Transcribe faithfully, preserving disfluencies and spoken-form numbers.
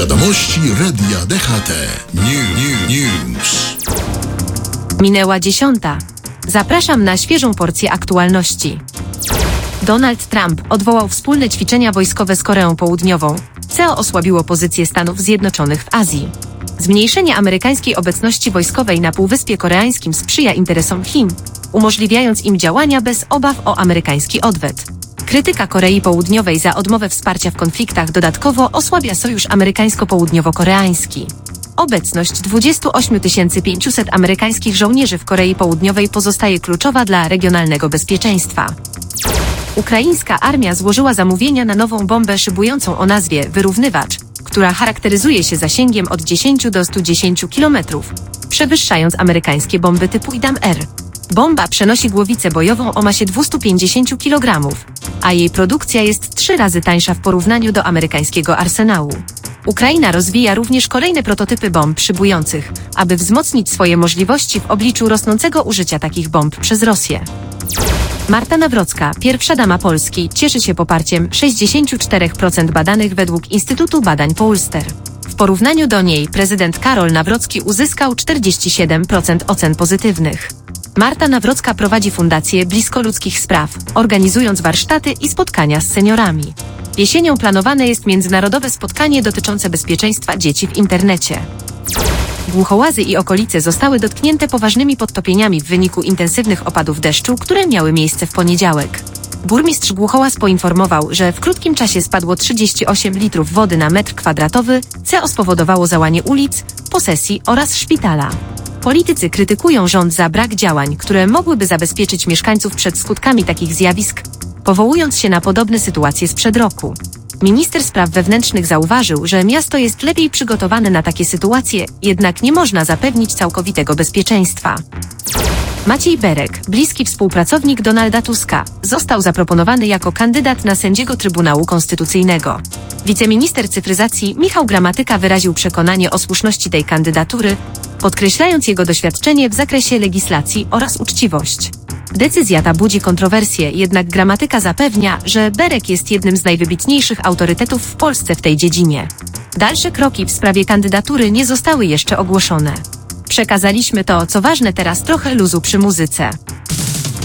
Wiadomości Radia D H T. New, new, news. Minęła dziesiąta. Zapraszam na świeżą porcję aktualności. Donald Trump odwołał wspólne ćwiczenia wojskowe z Koreą Południową, co osłabiło pozycję Stanów Zjednoczonych w Azji. Zmniejszenie amerykańskiej obecności wojskowej na Półwyspie Koreańskim sprzyja interesom Chin, umożliwiając im działania bez obaw o amerykański odwet. Krytyka Korei Południowej za odmowę wsparcia w konfliktach dodatkowo osłabia sojusz amerykańsko-południowo-koreański. Obecność dwudziestu ośmiu tysięcy pięciuset amerykańskich żołnierzy w Korei Południowej pozostaje kluczowa dla regionalnego bezpieczeństwa. Ukraińska armia złożyła zamówienia na nową bombę szybującą o nazwie Wyrównywacz, która charakteryzuje się zasięgiem od dziesięciu do stu dziesięciu kilometrów, przewyższając amerykańskie bomby typu IDAM-R. Bomba przenosi głowicę bojową o masie dwustu pięćdziesięciu kilogramów, a jej produkcja jest trzy razy tańsza w porównaniu do amerykańskiego arsenału. Ukraina rozwija również kolejne prototypy bomb szybujących, aby wzmocnić swoje możliwości w obliczu rosnącego użycia takich bomb przez Rosję. Marta Nawrocka, pierwsza dama Polski, cieszy się poparciem sześćdziesięciu czterech procent badanych według Instytutu Badań Pollster. W porównaniu do niej prezydent Karol Nawrocki uzyskał czterdzieści siedem procent ocen pozytywnych. Marta Nawrocka prowadzi Fundację Blisko Ludzkich Spraw, organizując warsztaty i spotkania z seniorami. Jesienią planowane jest międzynarodowe spotkanie dotyczące bezpieczeństwa dzieci w internecie. Głuchołazy i okolice zostały dotknięte poważnymi podtopieniami w wyniku intensywnych opadów deszczu, które miały miejsce w poniedziałek. Burmistrz Głuchołaz poinformował, że w krótkim czasie spadło trzydzieści osiem litrów wody na metr kwadratowy, co spowodowało załanie ulic, posesji oraz szpitala. Politycy krytykują rząd za brak działań, które mogłyby zabezpieczyć mieszkańców przed skutkami takich zjawisk, powołując się na podobne sytuacje sprzed roku. Minister spraw wewnętrznych zauważył, że miasto jest lepiej przygotowane na takie sytuacje, jednak nie można zapewnić całkowitego bezpieczeństwa. Maciej Berek, bliski współpracownik Donalda Tuska, został zaproponowany jako kandydat na sędziego Trybunału Konstytucyjnego. Wiceminister cyfryzacji Michał Gramatyka wyraził przekonanie o słuszności tej kandydatury, podkreślając jego doświadczenie w zakresie legislacji oraz uczciwość. Decyzja ta budzi kontrowersje, jednak Gramatyka zapewnia, że Berek jest jednym z najwybitniejszych autorytetów w Polsce w tej dziedzinie. Dalsze kroki w sprawie kandydatury nie zostały jeszcze ogłoszone. Przekazaliśmy to, co ważne, teraz trochę luzu przy muzyce.